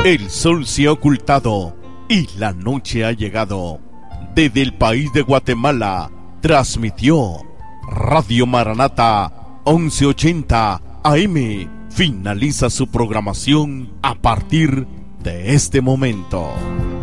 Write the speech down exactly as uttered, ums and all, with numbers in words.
El sol se ha ocultado y la noche ha llegado. Desde el país de Guatemala transmitió Radio Maranata once ochenta A M. Finaliza su programación a partir de este momento.